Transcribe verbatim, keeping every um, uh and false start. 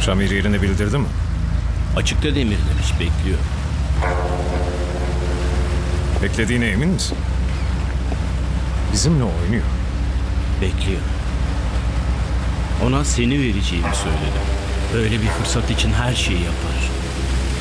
Şamir yerini bildirdi mi? Açıkta demirlemiş, bekliyor. Beklediğine emin misin? Bizimle oynuyor. Bekliyor. Ona seni vereceğimi söyledim. Böyle bir fırsat için her şeyi yapar.